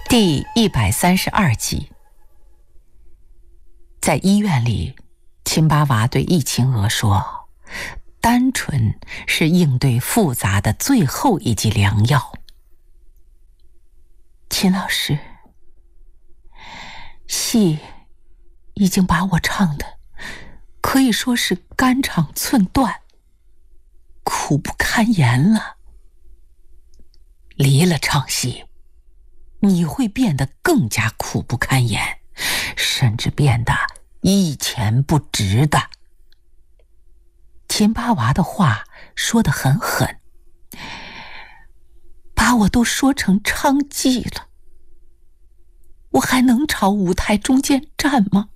第132集。在医院里，秦八娃对易秦娥说，单纯是应对复杂的最后一剂良药。秦老师，戏已经把我唱的可以说是肝肠寸断，苦不堪言了。离了唱戏，你会变得更加苦不堪言，甚至变得一钱不值的。秦八娃的话说得很狠，把我都说成娼妓了，我还能朝舞台中间站吗？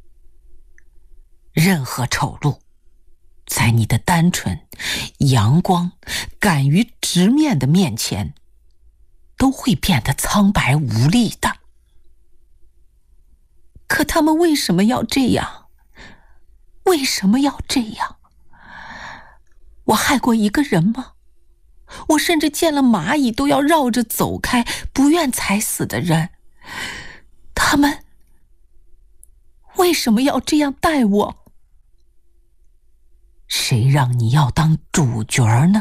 任何丑陋，在你的单纯、阳光、敢于直面的面前，都会变得苍白无力的。可他们为什么要这样？为什么要这样？我害过一个人吗？我甚至见了蚂蚁都要绕着走开，不愿踩死的人，他们为什么要这样待我？谁让你要当主角呢？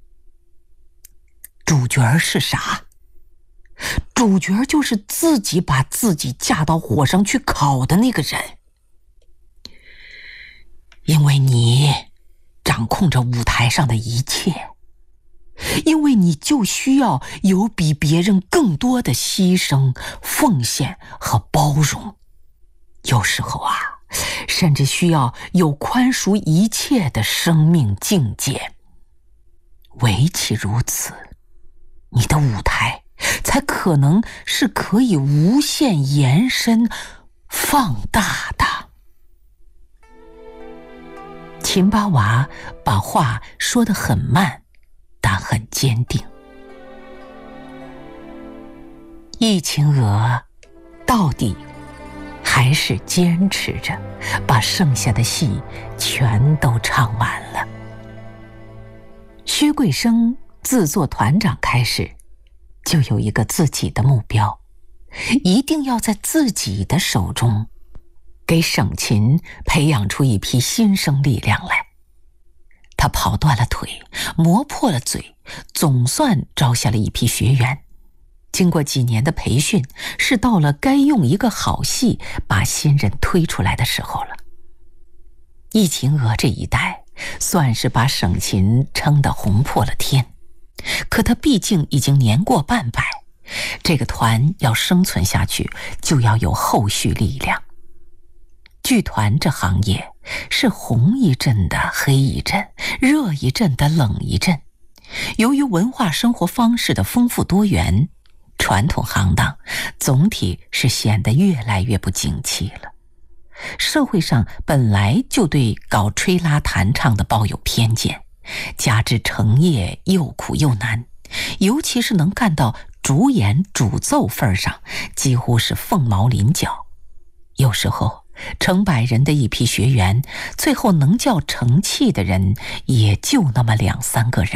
主角是啥？主角就是自己把自己架到火上去烤的那个人。因为你掌控着舞台上的一切，因为你就需要有比别人更多的牺牲、奉献和包容。有时候啊，甚至需要有宽恕一切的生命境界。唯其如此，你的舞台才可能是可以无限延伸、放大的。秦八娃把话说得很慢，但很坚定。易秦娥到底还是坚持着把剩下的戏全都唱完了。薛桂生自做团长开始，就有一个自己的目标，一定要在自己的手中给省琴培养出一批新生力量来。他跑断了腿，磨破了嘴，总算招下了一批学员。经过几年的培训，是到了该用一个好戏把新人推出来的时候了。易秦娥这一代算是把省琴撑得红破了天，可他毕竟已经年过半百，这个团要生存下去，就要有后续力量。剧团这行业是红一阵的黑一阵，热一阵的冷一阵。由于文化生活方式的丰富多元，传统行当总体是显得越来越不景气了。社会上本来就对搞吹拉弹唱的抱有偏见，加之成业又苦又难，尤其是能干到主演主奏份上，几乎是凤毛麟角。有时候成百人的一批学员，最后能叫成器的人也就那么2-3个人。